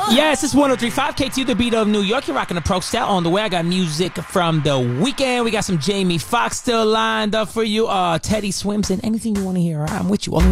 Yes, it's 103.5 KT, the beat of New York. You're rocking the Pro Style. On the way, I got music from the weekend. We got some Jamie Foxx still lined up for you. Teddy Swims and anything you want to hear. I'm with you.